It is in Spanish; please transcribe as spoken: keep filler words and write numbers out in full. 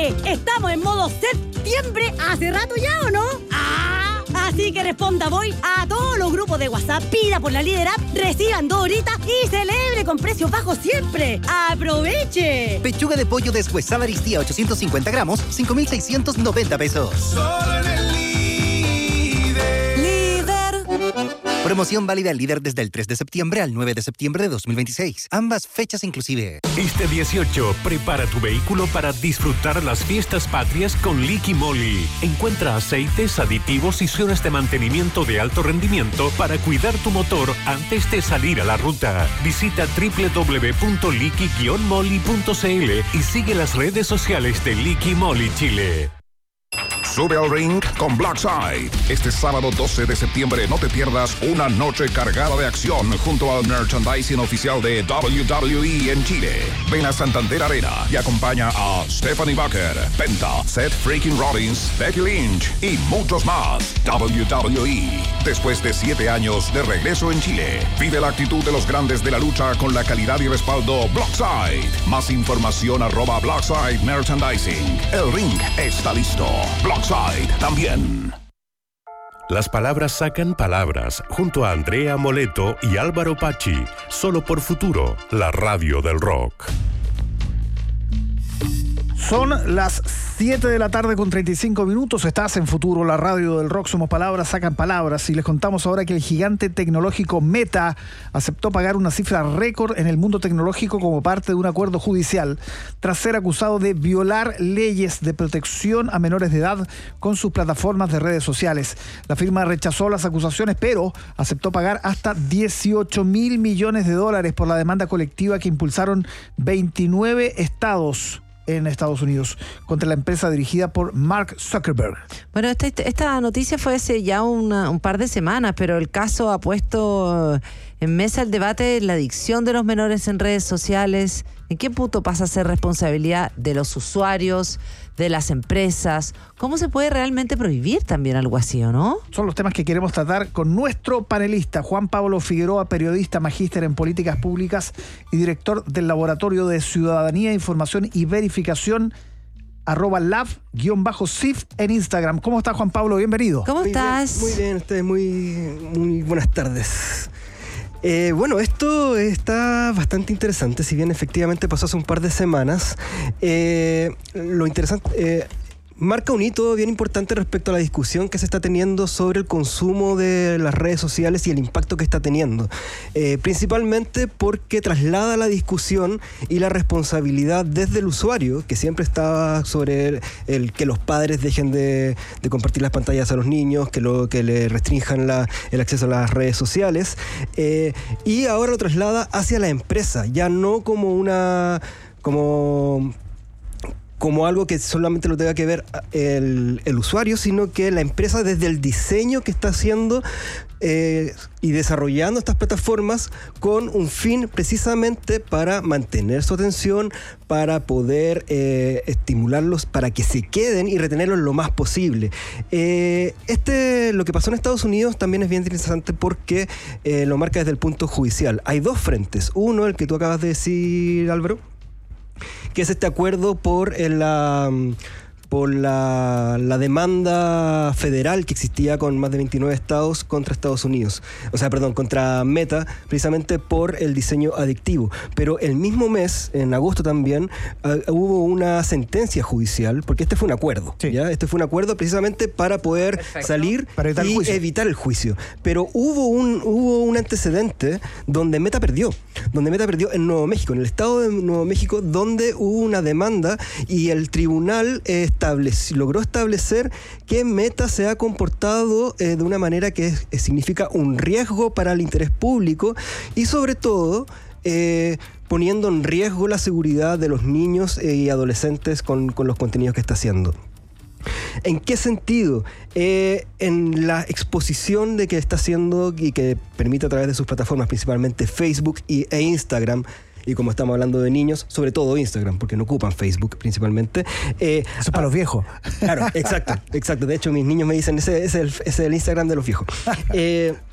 Oye, ¿estamos en modo septiembre hace rato ya o no? ¡Ah! Así que responda voy a todos los grupos de WhatsApp, pida por la Líder App, reciban dos horitas y celebre con precios bajos siempre. ¡Aproveche! Pechuga de pollo deshuesada Aristía ochocientos cincuenta gramos, cinco mil seiscientos noventa pesos. Solo en el Líder. Líder. Promoción válida al Líder desde el tres de septiembre al nueve de septiembre de dos mil veintiséis. Ambas fechas inclusive. Este dieciocho, prepara tu vehículo para disfrutar las fiestas patrias con Liqui Moly. Encuentra aceites, aditivos y zonas de mantenimiento de alto rendimiento para cuidar tu motor antes de salir a la ruta. Visita doble u doble u doble u punto liqui guion moly punto c l y sigue las redes sociales de Liqui Moly Chile. Sube al ring con Blackside. Este sábado doce de septiembre no te pierdas una noche cargada de acción junto al merchandising oficial de doble u doble u E en Chile. Ven a Santander Arena y acompaña a Stephanie Bucker, Penta, Seth Freaking Rollins, Becky Lynch y muchos más. doble u doble u E. Después de siete años de regreso en Chile, vive la actitud de los grandes de la lucha con la calidad y respaldo Blackside. Más información arroba Blackside Merchandising. El ring está listo. Blackside también. Las palabras sacan palabras, junto a Andrea Moleto y Álvaro Pachi, solo por Futuro, la radio del rock. Son las siete de la tarde con treinta y cinco minutos. Estás en Futuro, la radio del rock. Somos palabras, sacan palabras. Y les contamos ahora que el gigante tecnológico Meta aceptó pagar una cifra récord en el mundo tecnológico como parte de un acuerdo judicial tras ser acusado de violar leyes de protección a menores de edad con sus plataformas de redes sociales. La firma rechazó las acusaciones, pero aceptó pagar hasta dieciocho mil millones de dólares por la demanda colectiva que impulsaron veintinueve estados en Estados Unidos contra la empresa dirigida por Mark Zuckerberg. Bueno, esta, esta noticia fue hace ya una, un par de semanas, pero el caso ha puesto en mesa el debate de la adicción de los menores en redes sociales. ¿En qué punto pasa a ser responsabilidad de los usuarios, de las empresas? ¿Cómo se puede realmente prohibir también algo así, o no? Son los temas que queremos tratar con nuestro panelista, Juan Pablo Figueroa, periodista, magíster en políticas públicas y director del Laboratorio de Ciudadanía, Información y Verificación, arroba lab-sif en Instagram. ¿Cómo estás, Juan Pablo? Bienvenido. ¿Cómo muy estás? Bien, muy bien, ustedes muy, muy buenas tardes. Eh, bueno, esto está bastante interesante, si bien efectivamente pasó hace un par de semanas. Eh, lo interesante... Eh, marca un hito bien importante respecto a la discusión que se está teniendo sobre el consumo de las redes sociales y el impacto que está teniendo. Eh, principalmente porque traslada la discusión y la responsabilidad desde el usuario, que siempre estaba sobre el, el que los padres dejen de, de compartir las pantallas a los niños, que, lo, que le restrinjan la, el acceso a las redes sociales, eh, y ahora lo traslada hacia la empresa, ya no como una... como como algo que solamente lo tenga que ver el, el usuario, sino que la empresa desde el diseño que está haciendo eh, y desarrollando estas plataformas con un fin precisamente para mantener su atención, para poder eh, estimularlos para que se queden y retenerlos lo más posible. Eh, este, lo que pasó en Estados Unidos también es bien interesante porque eh, lo marca desde el punto judicial. Hay dos frentes. Uno, el que tú acabas de decir, Álvaro, que es este acuerdo por la, por la, la demanda federal que existía con más de veintinueve estados contra Estados Unidos. O sea, perdón, contra Meta, precisamente por el diseño adictivo. Pero el mismo mes, en agosto también, uh, hubo una sentencia judicial, porque este fue un acuerdo. Sí. ¿Ya? Este fue un acuerdo precisamente para poder Perfecto. salir para evitar y el juicio. evitar el juicio. Pero hubo un, hubo un antecedente donde Meta perdió. Donde Meta perdió en Nuevo México, en el estado de Nuevo México, donde hubo una demanda y el tribunal eh, estableci- logró establecer que Meta se ha comportado eh, de una manera que es, eh, significa un riesgo para el interés público y sobre todo eh, poniendo en riesgo la seguridad de los niños eh, y adolescentes con, con los contenidos que está haciendo. ¿En qué sentido? Eh, en la exposición de que está haciendo y que permite a través de sus plataformas, principalmente Facebook y, e Instagram, y como estamos hablando de niños, sobre todo Instagram, porque no ocupan Facebook principalmente. Eh, Eso es para ah, los viejos. Claro, exacto, exacto. De hecho, mis niños me dicen, ese, ese, es, el, ese es el Instagram de los viejos. Eh,